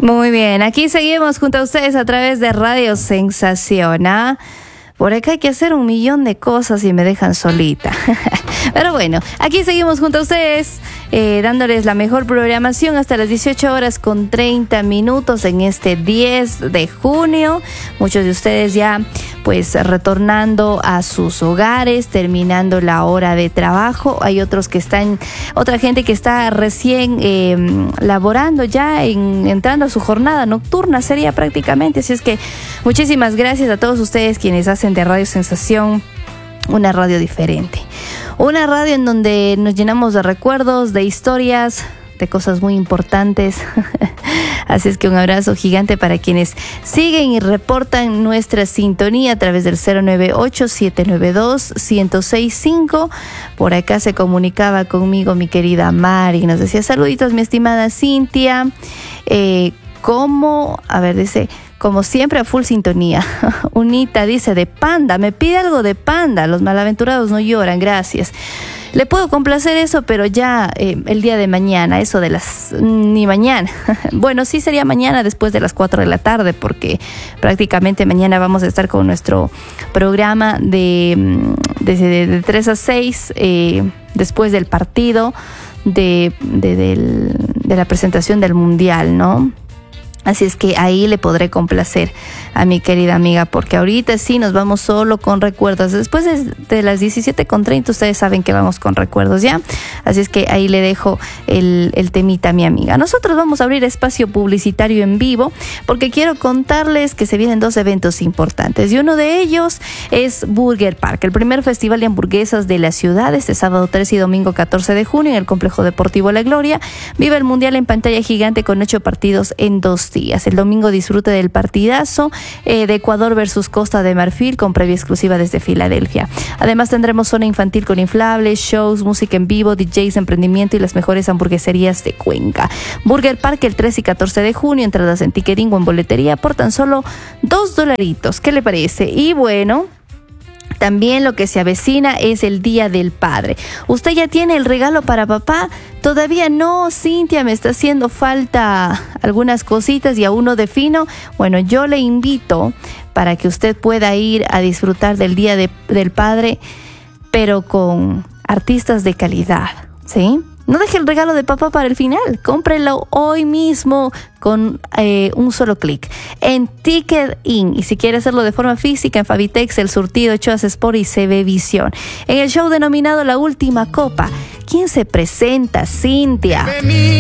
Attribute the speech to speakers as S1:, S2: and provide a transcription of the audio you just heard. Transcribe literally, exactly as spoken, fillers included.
S1: Muy bien, aquí seguimos junto a ustedes a través de Radio Sensación, ¿ah? Por acá hay que hacer un millón de cosas y me dejan solita. Pero bueno, aquí seguimos junto a ustedes, eh, dándoles la mejor programación hasta las dieciocho horas con treinta minutos en este diez de junio. Muchos de ustedes ya pues retornando a sus hogares, terminando la hora de trabajo. Hay otros que están, otra gente que está recién eh, laborando ya, en, entrando a su jornada nocturna sería prácticamente. Así es que muchísimas gracias a todos ustedes quienes hacen de Radio Sensación una radio diferente. Una radio en donde nos llenamos de recuerdos, de historias, de cosas muy importantes. Así es que un abrazo gigante para quienes siguen y reportan nuestra sintonía a través del cero nueve ocho, siete nueve dos, uno cero seis cinco. Por acá se comunicaba conmigo mi querida Mari, nos decía saluditos mi estimada Cintia. Eh, ¿Cómo? A ver, dice... Como siempre, a full sintonía. Unita dice de Panda. Me pide algo de Panda. Los malaventurados no lloran. Gracias. Le puedo complacer eso, pero ya eh, el día de mañana. Eso de las... Ni mañana. Bueno, sí sería mañana después de las cuatro de la tarde, porque prácticamente mañana vamos a estar con nuestro programa de, de, de, de tres a seis, eh, después del partido de, de, del, de la presentación del Mundial, ¿no? Así es que ahí le podré complacer a mi querida amiga, porque ahorita sí nos vamos solo con recuerdos. Después de, de las diecisiete con treinta ustedes saben que vamos con recuerdos, ¿ya? Así es que ahí le dejo el, el temita a mi amiga. Nosotros vamos a abrir espacio publicitario en vivo porque quiero contarles que se vienen dos eventos importantes y uno de ellos es Burger Park, el primer festival de hamburguesas de la ciudad, este sábado trece y domingo catorce de junio en el Complejo Deportivo La Gloria. Vive el Mundial en pantalla gigante con ocho partidos en dos días. El domingo disfrute del partidazo eh, de Ecuador versus Costa de Marfil con previa exclusiva desde Filadelfia. Además tendremos zona infantil con inflables, shows, música en vivo, D Js, emprendimiento y las mejores hamburgueserías de Cuenca. Burger Park el trece y catorce de junio, entradas en Ticketing o en boletería por tan solo dos dolaritos. ¿Qué le parece? Y bueno... También lo que se avecina es el Día del Padre. ¿Usted ya tiene el regalo para papá? Todavía no, Cintia, me está haciendo falta algunas cositas y aún no defino. Bueno, yo le invito para que usted pueda ir a disfrutar del Día de, del Padre, pero con artistas de calidad, ¿sí? No deje el regalo de papá para el final. Cómprelo hoy mismo con eh, un solo clic en Ticketing. Y si quiere hacerlo de forma física, en Fabitex, El Surtido, Choas Sport y C B Visión. En el show denominado La Última Copa, ¿quién se presenta? Cintia.